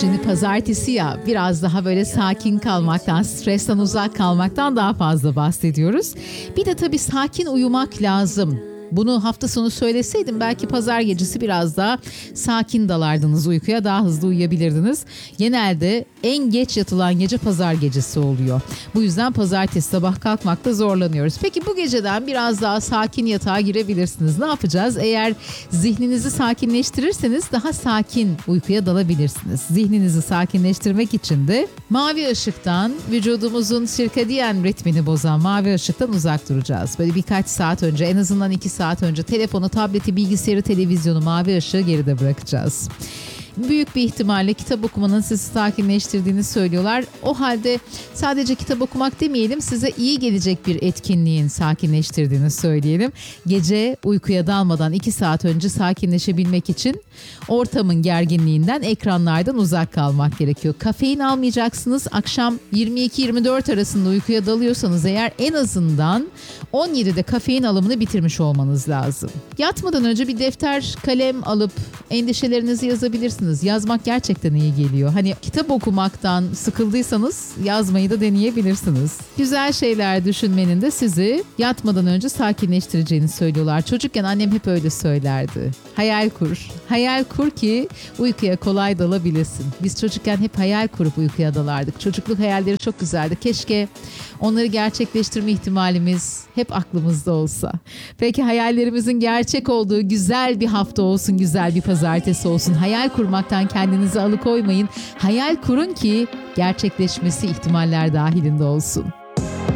Şimdi pazartesi ya, biraz daha böyle sakin kalmaktan, stresten uzak kalmaktan daha fazla bahsediyoruz. Bir de tabii sakin uyumak lazım. Bunu hafta sonu söyleseydim belki pazar gecesi biraz daha sakin dalardınız uykuya, daha hızlı uyuyabilirdiniz. Genelde en geç yatılan gece pazar gecesi oluyor. Bu yüzden pazartesi sabah kalkmakta zorlanıyoruz. Peki bu geceden biraz daha sakin yatağa girebilirsiniz. Ne yapacağız? Eğer zihninizi sakinleştirirseniz daha sakin uykuya dalabilirsiniz. Zihninizi sakinleştirmek için de mavi ışıktan, vücudumuzun sirkadiyen ritmini bozan mavi ışıktan uzak duracağız. Böyle birkaç saat önce, en azından 2 saat önce telefonu, tableti, bilgisayarı, televizyonu, mavi ışığı geride bırakacağız. Büyük bir ihtimalle kitap okumanın sizi sakinleştirdiğini söylüyorlar. O halde sadece kitap okumak demeyelim, size iyi gelecek bir etkinliğin sakinleştirdiğini söyleyelim. Gece uykuya dalmadan 2 saat önce sakinleşebilmek için ortamın gerginliğinden, ekranlardan uzak kalmak gerekiyor. Kafein almayacaksınız. Akşam 22-24 arasında uykuya dalıyorsanız eğer, en azından 17'de kafein alımını bitirmiş olmanız lazım. Yatmadan önce bir defter, kalem alıp endişelerinizi yazabilirsiniz. Yazmak gerçekten iyi geliyor. Hani kitap okumaktan sıkıldıysanız yazmayı da deneyebilirsiniz. Güzel şeyler düşünmenin de sizi yatmadan önce sakinleştireceğini söylüyorlar. Çocukken annem hep öyle söylerdi. Hayal kur. Hayal kur ki uykuya kolay dalabilirsin. Biz çocukken hep hayal kurup uykuya dalardık. Çocukluk hayalleri çok güzeldi. Keşke onları gerçekleştirme ihtimalimiz hep aklımızda olsa. Peki hayallerimizin gerçek olduğu güzel bir hafta olsun, güzel bir pazartesi olsun. Hayal kurmaktan kendinizi alıkoymayın. Hayal kurun ki gerçekleşmesi ihtimaller dahilinde olsun.